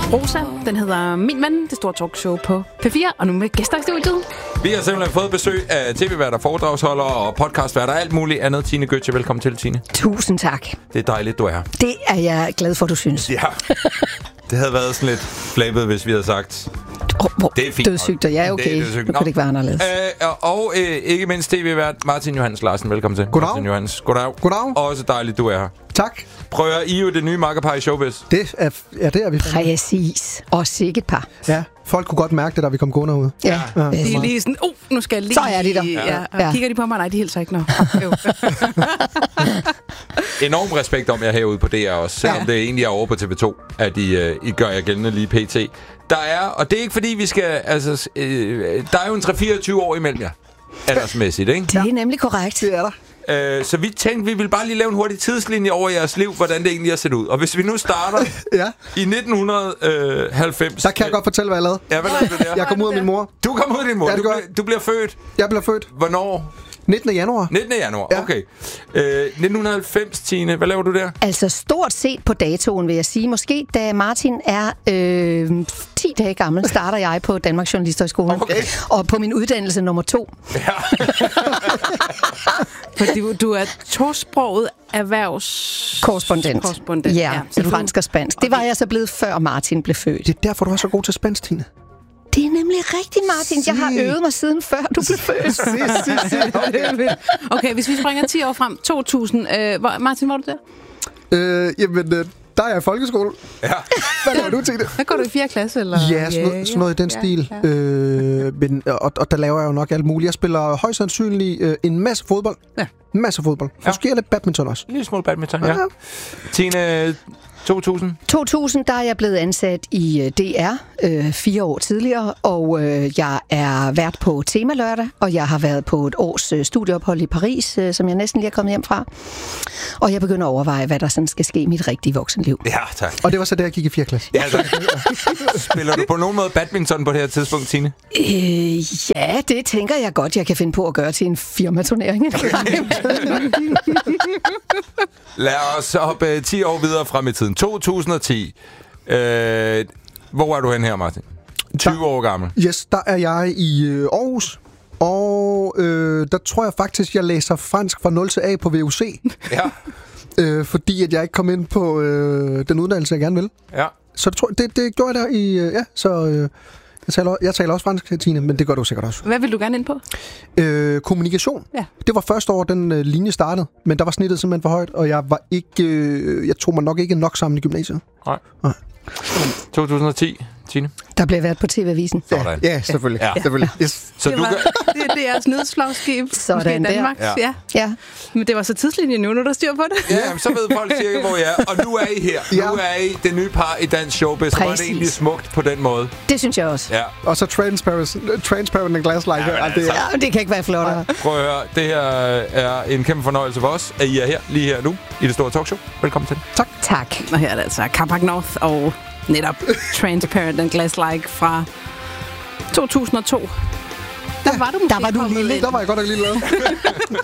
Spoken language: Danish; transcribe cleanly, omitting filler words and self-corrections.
Rosa. Den hedder Min Mand, det store talkshow på P4, og nu med gæster i studiet. Vi har simpelthen fået besøg af tv-værter, foredragsholdere og podcastværter og alt muligt andet. Tine Gøtje, velkommen til, Tine. Tusind tak. Det er dejligt, du er her. Det er jeg glad for, du synes. Ja, det havde været sådan lidt flabet, hvis vi havde sagt... Det er fint. Dødssygt, ja, okay. Nu kan det ikke være anderledes. Og ikke mindst tv-vært Martin Johans Larsen. Velkommen til. Goddag. Martin Johans. Goddag. Goddag. Også dejligt, du er her. Tak. Prøv at I er jo det nye makkerpar i showbiz. Det er vi. Præcis. Og sikkert par. Ja, folk kunne godt mærke det, da vi kom gående ud. Ja. De er lige sådan, nu skal jeg lige... Så er de der. Ja. Kigger de på mig? Nej, de hilser ikke noget. Enorm respekt om jer herude på DR også, selvom det egentlig er over på TV2, at I gør jer gældende lige pt. Der er, og det er ikke fordi vi skal, altså, der er jo en 3-24 år imellem jer, aldersmæssigt, ikke? Det er nemlig korrekt. Det er der. Så vi tænkte, vi vil bare lige lave en hurtig tidslinje over jeres liv, hvordan det egentlig har set ud. Og hvis vi nu starter i 1990... Der kan jeg godt fortælle, hvad jeg lavede. Ja, hvad lavede du der? Jeg kom ud af min mor. Du kom ud af din mor? Ja, du bliver født? Jeg blev født. Hvornår? 19. januar. 19. januar, ja. Okay. 1990, Tine, hvad laver du der? Altså stort set på datoen, vil jeg sige. Måske da Martin er 10 dage gammel, starter jeg på Danmarks Journalisterhøjskole. Okay. Og på min uddannelse nummer 2. Ja. Fordi du er tosproget erhvervskorrespondent. Ja, så fransk og spansk. Det var jeg så blevet, før Martin blev født. Det er derfor, du er så god til spansk, Tine. Det er nemlig rigtigt, Martin. Jeg har øvet mig siden før du blev født. Okay, hvis vi springer 10 år frem, 2000. Martin, hvor er du der? Der er jeg i folkeskole. Ja. Hvad laver du, Tine? Hvad går du i 4. klasse? Eller? Ja, sådan noget i den stil. Og der laver jeg jo nok alt muligt. Jeg spiller højst sandsynligt en masse fodbold. Ja. En masse fodbold. Måske lidt badminton også. En lille smule badminton, ja. Tine, 2000, der er jeg blevet ansat i DR 4 år tidligere, og jeg er vært på Tema Lørdag, og jeg har været på et års studieophold i Paris, som jeg næsten lige er kommet hjem fra. Og jeg begynder at overveje, hvad der sådan skal ske i mit rigtige voksenliv. Ja, tak. Og det var så der, jeg gik i 4. klasse. Ja, tak. Spiller du på nogen måde badminton på det her tidspunkt, Tine? Ja, det tænker jeg godt, jeg kan finde på at gøre til en firmaturnering. Lad os hoppe 10 år videre frem i tiden. 2010. Hvor er du hen her, Martin? 20 år gammel. Yes, der er jeg i Aarhus. Og der tror jeg faktisk, jeg læser fransk fra 0 til A på VUC. Ja. Fordi at jeg ikke kom ind på den uddannelse, jeg gerne vil. Ja. Så det gjorde jeg der i... Jeg taler også fransk, Tine, men det gør du sikkert også. Hvad vil du gerne ind på? Kommunikation. Ja. Det var første år, den linje startede, men der var snittet simpelthen for højt, og jeg var ikke... jeg tog mig nok ikke nok sammen i gymnasiet. Nej. 2010, Tine? Der blev været på TV-avisen. Ja, selvfølgelig. Ja. Selvfølgelig. Yes. Så det du var DR's nyhedsflagskib. Sådan i Danmark. Ja. Men det var så tidslinjen nu, når der styr på det. Ja, så ved folk cirka, hvor jeg er. Og nu er I her. Ja. Nu er I det nye par i dansk showbiz. Så var det egentlig smukt på den måde. Det synes jeg også. Ja. Og så transparent and glass-like. Det kan ikke være flottere. Prøv at høre. Det her er en kæmpe fornøjelse for os, at I er her lige her nu i det store talkshow. Velkommen til. Tak. Og her er det altså Carpark North og netop Transparent and Glass-like fra 2002. Der var du måske lille. Der var jeg godt nok lille.